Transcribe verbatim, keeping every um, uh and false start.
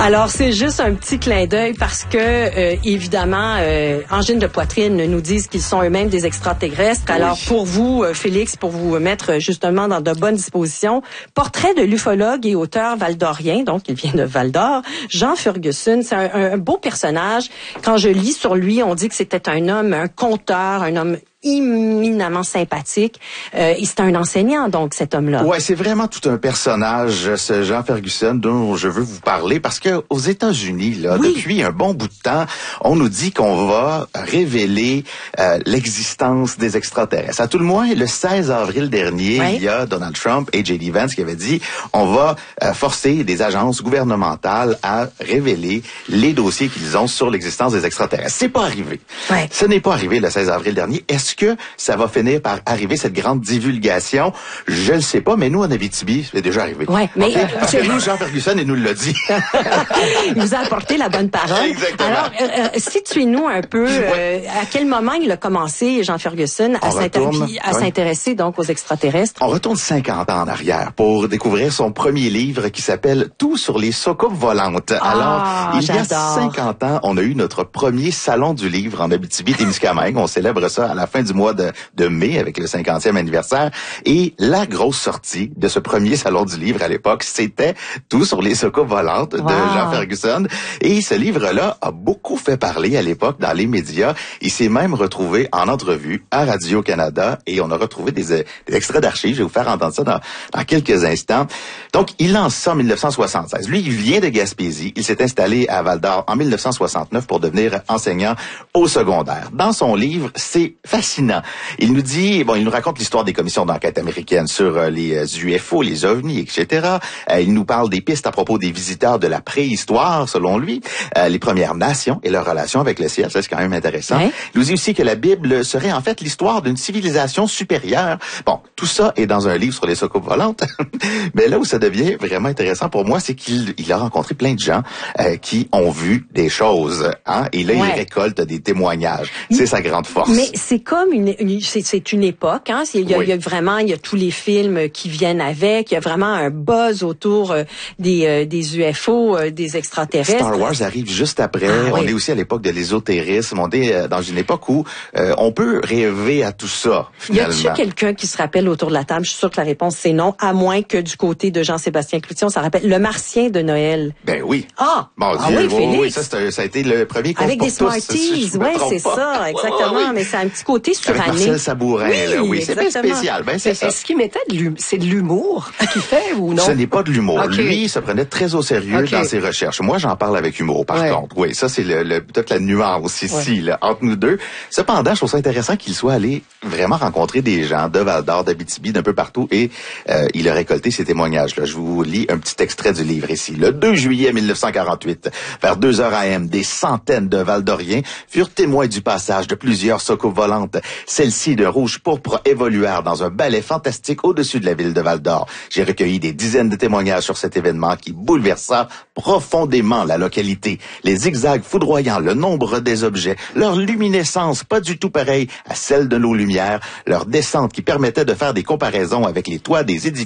Alors, c'est juste un petit clin d'œil parce que, euh, évidemment, euh, Angine de Poitrine nous disent qu'ils sont eux-mêmes des extraterrestres. Oui. Alors, pour vous, euh, Félix, pour vous mettre justement dans de bonnes dispositions, portrait de l'ufologue et auteur valdorien, donc il vient de Val-d'Or, Jean Ferguson. C'est un, un beau personnage. Quand je lis sur lui, on dit que c'était un homme, un conteur, un homme éminemment sympathique. Euh, et c'est un enseignant, donc, cet homme-là. Ouais, c'est vraiment tout un personnage, ce Jean Ferguson, dont je veux vous parler, parce que aux États-Unis, là, oui. depuis un bon bout de temps, on nous dit qu'on va révéler euh, l'existence des extraterrestres. À tout le moins, le seize avril dernier, oui. il y a Donald Trump et J D Vance qui avaient dit on va euh, forcer des agences gouvernementales à révéler les dossiers qu'ils ont sur l'existence des extraterrestres. C'est pas arrivé. Oui. Ce n'est pas arrivé le seize avril dernier. Est-ce Est-ce que ça va finir par arriver, cette grande divulgation? Je ne sais pas, mais nous, en Abitibi, c'est déjà arrivé. Oui, mais... Okay? Parce que nous, Jean Ferguson, il nous l'a dit. Il vous a apporté la bonne parole. Exactement. Alors, euh, situez-nous un peu, euh, à quel moment il a commencé, Jean Ferguson, à, retourne, à ouais. s'intéresser donc aux extraterrestres? On retourne cinquante ans en arrière pour découvrir son premier livre qui s'appelle « Tout sur les soucoupes volantes ». Ah, Alors, il j'adore. y a cinquante ans, on a eu notre premier salon du livre en Abitibi-Témiscamingue. On célèbre ça à la fin du mois de, de mai avec le cinquantième anniversaire. Et la grosse sortie de ce premier salon du livre à l'époque, c'était Tout sur les soucoupes volantes wow. de Jean Ferguson. Et ce livre-là a beaucoup fait parler à l'époque dans les médias. Il s'est même retrouvé en entrevue à Radio-Canada et on a retrouvé des, des extraits d'archives. Je vais vous faire entendre ça dans, dans quelques instants. Donc, il lance ça en dix-neuf cent soixante-seize. Lui, il vient de Gaspésie. Il s'est installé à Val-d'Or en dix-neuf cent soixante-neuf pour devenir enseignant au secondaire. Dans son livre, c'est fascinant. Il nous dit, bon, il nous raconte l'histoire des commissions d'enquête américaines sur euh, les euh, U F O, les ovnis, et cetera. Euh, il nous parle des pistes à propos des visiteurs de la préhistoire, selon lui, euh, les Premières Nations et leur relation avec le ciel. Ça, c'est quand même intéressant. Ouais. Il nous dit aussi que la Bible serait en fait l'histoire d'une civilisation supérieure. Bon, tout ça est dans un livre sur les soucoupes volantes. Mais là où ça devient vraiment intéressant pour moi, c'est qu'il il a rencontré plein de gens euh, qui ont vu des choses. Hein? Et là, ouais. il récolte des témoignages. C'est sa grande force. Mais c'est comme une, une c'est, c'est une époque. Hein? Il y a, oui. il y a vraiment, il y a tous les films qui viennent avec. Il y a vraiment un buzz autour euh, des, euh, des U F O, euh, des extraterrestres. Star Wars arrive juste après. Ah, on oui. est aussi à l'époque de l'ésotérisme. On est euh, dans une époque où euh, on peut rêver à tout ça, finalement. Y a-t-il quelqu'un qui se rappelle autour de la table? Je suis sûre que la réponse, c'est non, à moins que du côté de Jean-Sébastien Cloutier, on s'en rappelle. Le Martien de Noël. Ben oui. Ah! Mon ah Dieu, oui, oui, Félix. oui, ça, c'est, ça a été le premier conte avec pour des Smarties, tous, si oui, c'est pas. ça, exactement. Oui, oui. Mais c'est un petit côté suranné. Avec Marcel Sabourin, oui, là, oui, c'est bien spécial. Ben, c'est ça. Est-ce qu'il mettait de l'humour? C'est de l'humour qu'il fait ou non? Ce n'est pas de l'humour. Okay. Lui, il se prenait très au sérieux okay. dans ses recherches. Moi, j'en parle avec humour, par ouais. contre. Oui, ça, c'est le, le, peut-être la nuance ici, ouais. là, entre nous deux. Cependant, je trouve ça intéressant qu'il soit allé vraiment rencontrer des gens de Val-d'Or, d'Abitibi, d'un peu partout, et euh, il a récolté ces témoignages-là. Je vous lis un petit extrait du livre ici. Le deux juillet mille neuf cent quarante-huit, vers deux heures A M, des centaines de Val-d'Oriens furent témoins du passage de plusieurs soucoupes volantes. Celles-ci, de rouge pourpre, évoluèrent dans un ballet fantastique au-dessus de la ville de Val-d'Or. J'ai recueilli des dizaines de témoignages sur cet événement qui bouleversa profondément la localité. Les zigzags foudroyants, le nombre des objets, leur luminescence pas du tout pareille à celle de nos lumières, leur descente qui permettait de faire des comparaisons avec les toits des édifices